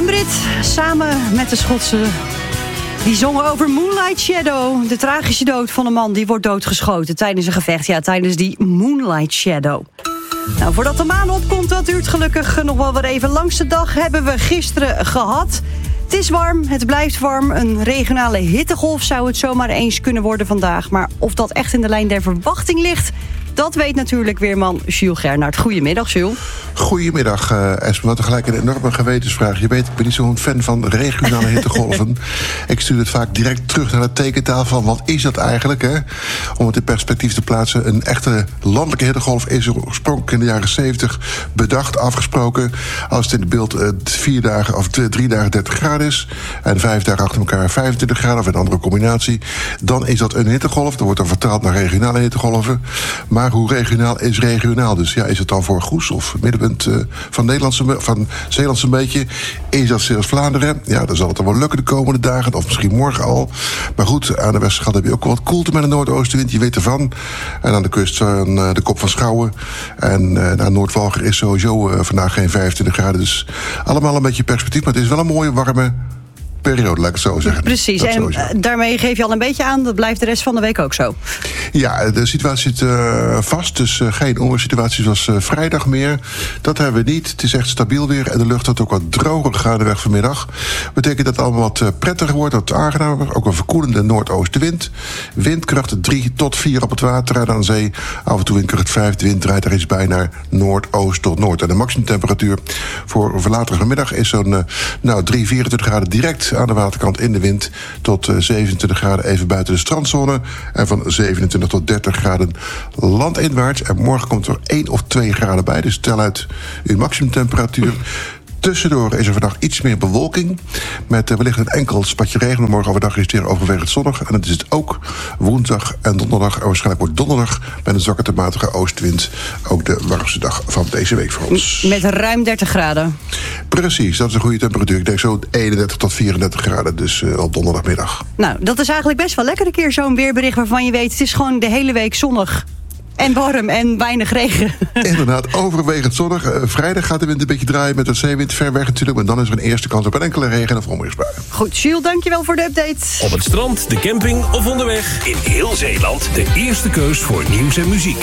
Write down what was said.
En Brit, samen met de Schotse, die zongen over Moonlight Shadow. De tragische dood van een man die wordt doodgeschoten tijdens een gevecht. Ja, tijdens die Moonlight Shadow. Nou, voordat de maan opkomt, dat duurt gelukkig nog wel weer even. Langste dag hebben we gisteren gehad. Het is warm, het blijft warm. Een regionale hittegolf zou het zomaar eens kunnen worden vandaag. Maar of dat echt in de lijn der verwachting ligt, dat weet natuurlijk weerman Jules Gernaert. Goedemiddag, Jules. Goedemiddag, Esme. Wat tegelijk een enorme gewetensvraag. Je weet, ik ben niet zo'n fan van regionale hittegolven. Ik stuur het vaak direct terug naar de tekentafel. Wat is dat eigenlijk, hè? Om het in perspectief te plaatsen. Een echte landelijke hittegolf is oorspronkelijk in de jaren 70 bedacht, afgesproken. Als het in het beeld 4 dagen of 3 dagen 30 graden is en 5 dagen achter elkaar 25 graden of een andere combinatie, dan is dat een hittegolf. Dat wordt dan vertaald naar regionale hittegolven. Maar hoe regionaal is regionaal? Dus ja, is het dan voor Goes of middenpunt van Zeeland een beetje? Is dat zelfs Vlaanderen? Ja, dan zal het dan wel lukken de komende dagen, of misschien morgen al. Maar goed, aan de Westerschelde heb je ook wel wat koelte met een noordoostenwind. Je weet ervan. En aan de kust de Kop van Schouwen. En naar Noordwalger is sowieso vandaag geen 25 graden. Dus allemaal een beetje perspectief. Maar het is wel een mooie, warme periode, laat ik het zo zeggen. Precies, en daarmee geef je al een beetje aan, dat blijft de rest van de week ook zo. Ja, de situatie zit vast, dus geen onweersituatie zoals vrijdag meer. Dat hebben we niet. Het is echt stabiel weer en de lucht wordt ook wat droger gaandeweg vanmiddag. Betekent dat het allemaal wat prettiger wordt, wat aangenamer. Ook een verkoelende noordoostenwind. Windkracht 3 tot 4 op het water en aan zee. Af en toe windkracht 5. De wind draait er iets bij naar noordoost tot noord. En de maximumtemperatuur voor later vanmiddag is zo'n 24 graden direct aan de waterkant in de wind, tot 27 graden even buiten de strandzone. En van 27 tot 30 graden landinwaarts. En morgen komt er 1 of 2 graden bij. Dus tel uit uw maximumtemperatuur. Tussendoor is er vandaag iets meer bewolking, met wellicht een enkel spatje regen. Maar morgen overdag is het weer overwegend zonnig. En dat is het ook woensdag en donderdag. En waarschijnlijk wordt donderdag met een zwakke tot matige oostwind ook de warmste dag van deze week voor ons. Met ruim 30 graden. Precies, dat is een goede temperatuur. Ik denk zo 31 tot 34 graden, dus op donderdagmiddag. Nou, dat is eigenlijk best wel lekker een keer zo'n weerbericht waarvan je weet, het is gewoon de hele week zonnig. En warm en weinig regen. Inderdaad, overwegend zonnig. Vrijdag gaat de wind een beetje draaien met de zeewind ver weg natuurlijk. Maar dan is er een eerste kans op een enkele regen- of onweersbui. Goed, Jules, dankjewel voor de update. Op het strand, de camping of onderweg. In heel Zeeland de eerste keus voor nieuws en muziek.